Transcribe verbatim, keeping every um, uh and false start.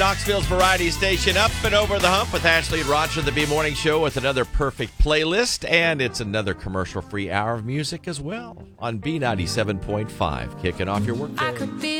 Knoxville's Variety Station, up and over the hump with Ashley and Roger, the B Morning Show, with another perfect playlist, and it's another commercial-free hour of music as well on B ninety-seven point five, kicking off your workday. I could be